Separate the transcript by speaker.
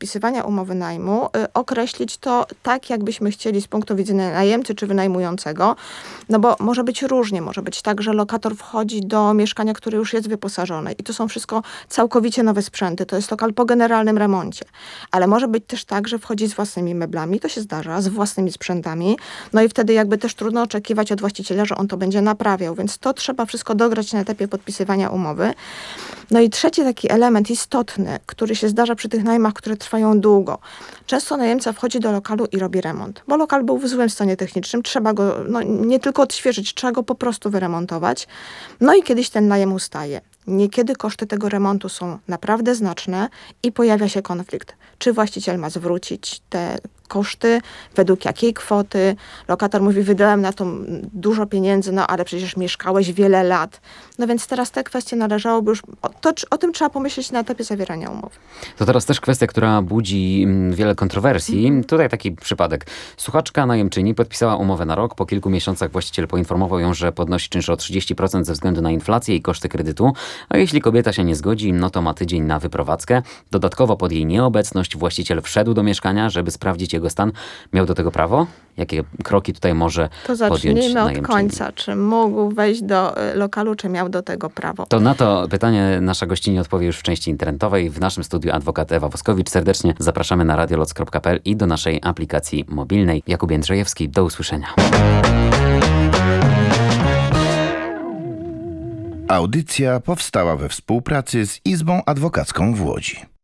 Speaker 1: podpisywania umowy najmu określić to tak, jakbyśmy chcieli z punktu widzenia najemcy czy wynajmującego, no bo może być różnie, może być tak, że lokator wchodzi do mieszkania, które już jest wyposażone i to są wszystko całkowicie nowe sprzęty, to jest lokal po generalnym remoncie, ale może być też tak, że wchodzi z własnymi meblami, to się zdarza, z własnymi sprzętami, no i wtedy jakby też trudno oczekiwać od właściciela, że on to będzie naprawiał, więc to trzeba wszystko dograć na etapie podpisywania umowy. No i trzeci taki element istotny, który się zdarza przy tych najmach, które trwają długo. Często najemca wchodzi do lokalu i robi remont, bo lokal był w złym stanie technicznym, trzeba go nie tylko odświeżyć, trzeba go po prostu wyremontować. No i kiedyś ten najem ustaje. Niekiedy koszty tego remontu są naprawdę znaczne i pojawia się konflikt. Czy właściciel ma zwrócić te koszty, według jakiej kwoty? Lokator mówi, wydałem na to dużo pieniędzy, no ale przecież mieszkałeś wiele lat. No więc teraz te kwestie należałoby już, o tym trzeba pomyśleć na etapie zawierania umowy.
Speaker 2: To teraz też kwestia, która budzi wiele kontrowersji. Tutaj taki przypadek. Słuchaczka najemczyni podpisała umowę na rok. Po kilku miesiącach właściciel poinformował ją, że podnosi czynsz o 30% ze względu na inflację i koszty kredytu. A jeśli kobieta się nie zgodzi, no to ma tydzień na wyprowadzkę. Dodatkowo pod jej nieobecność właściciel wszedł do mieszkania, żeby sprawdzić jego stan. Miał do tego prawo? Jakie kroki tutaj może podjąć najemczyni?
Speaker 1: To zacznijmy od końca. Czy mógł wejść do lokalu, czy miał do tego prawo?
Speaker 2: To na to pytanie nasza gościni odpowie już w części internetowej. W naszym studiu adwokat Ewa Woskowicz. Serdecznie zapraszamy na radioloc.pl i do naszej aplikacji mobilnej. Jakub Jędrzejewski, do usłyszenia.
Speaker 3: Audycja powstała we współpracy z Izbą Adwokacką w Łodzi.